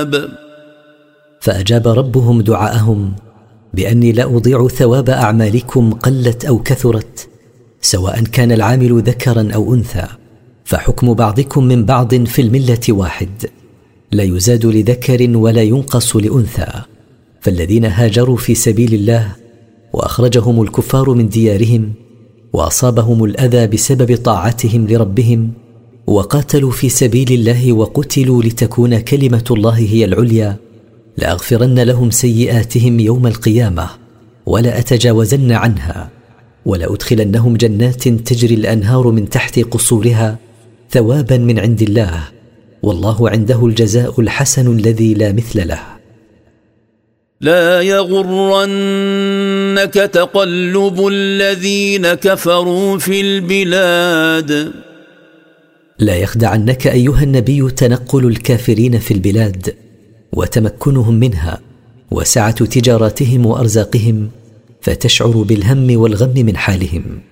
فأجاب ربهم دعاءهم بأني لا أضيع ثواب أعمالكم قلت أو كثرت، سواء كان العامل ذكرا أو أنثى، فحكم بعضكم من بعض في الملة واحد، لا يزاد لذكر ولا ينقص لأنثى. فالذين هاجروا في سبيل الله وأخرجهم الكفار من ديارهم وأصابهم الأذى بسبب طاعتهم لربهم وقاتلوا في سبيل الله وقتلوا لتكون كلمة الله هي العليا، لأغفرن لهم سيئاتهم يوم القيامة ولا أتجاوزن عنها، ولا أدخلنهم جنات تجري الأنهار من تحت قصورها ثوابا من عند الله، والله عنده الجزاء الحسن الذي لا مثل له. لا يغرنك تقلب الذين كفروا في البلاد. لا يخدعنك أيها النبي تنقل الكافرين في البلاد وتمكنهم منها وسعة تجاراتهم وأرزاقهم، فتشعر بالهم والغم من حالهم.